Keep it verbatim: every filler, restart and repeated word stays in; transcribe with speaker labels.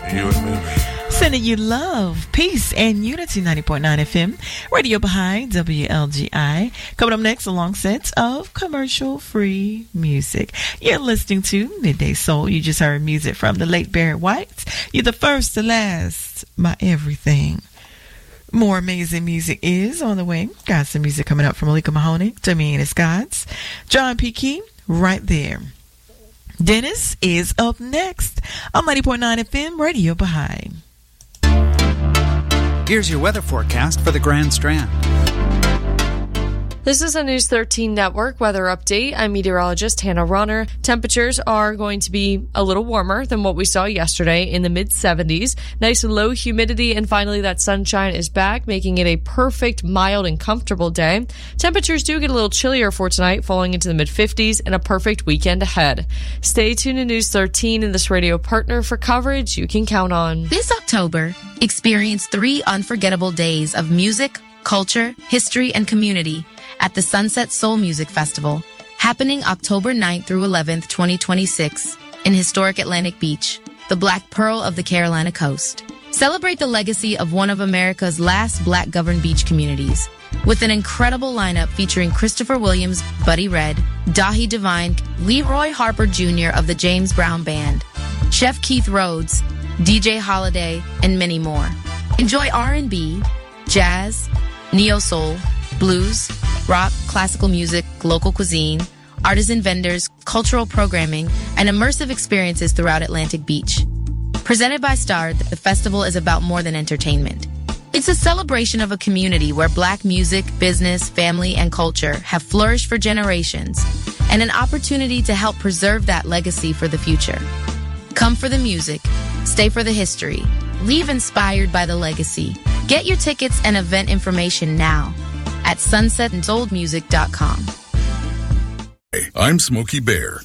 Speaker 1: You and me.
Speaker 2: Sending you love, peace, and unity. Ninety point nine F M, Radio Behind W L G I. Coming up next, a long set of commercial-free music. You're listening to Midday Soul. You just heard music from the late Barry White. You're the first, the last, my everything. More amazing music is on the way. Got some music coming up from Malika Mahoney, Tamina Scotts, John P. Key, right there. Dennis is up next on ninety point nine F M, Radio Behind.
Speaker 3: Here's your weather forecast for the Grand Strand.
Speaker 4: This is a News thirteen Network weather update. I'm meteorologist Hannah Ronner. Temperatures are going to be a little warmer than what we saw yesterday in the mid seventies. Nice and low humidity, and finally that sunshine is back, making it a perfect, mild, and comfortable day. Temperatures do get a little chillier for tonight, falling into the mid fifties, and a perfect weekend ahead. Stay tuned to News thirteen and this radio partner for coverage you can count on.
Speaker 5: This October, experience three unforgettable days of music, culture, history, and community at the Sunset Soul Music Festival, happening October ninth through eleventh, twenty twenty-six, in historic Atlantic Beach, the Black Pearl of the Carolina Coast. Celebrate the legacy of one of America's last Black-governed beach communities, with an incredible lineup featuring Christopher Williams, Buddy Red, Dahi Divine, Leroy Harper Junior of the James Brown Band, Chef Keith Rhodes, D J Holiday, and many more. Enjoy R and B, jazz, neo-soul, blues, rock, classical music, local cuisine, artisan vendors, cultural programming, and immersive experiences throughout Atlantic Beach. Presented by Star, the festival is about more than entertainment. It's a celebration of a community where Black music, business, family, and culture have flourished for generations, and an opportunity to help preserve that legacy for the future. Come for the music, stay for the history, leave inspired by the legacy. Get your tickets and event information now at sunset and soul music dot com.
Speaker 1: Hey, I'm Smokey Bear.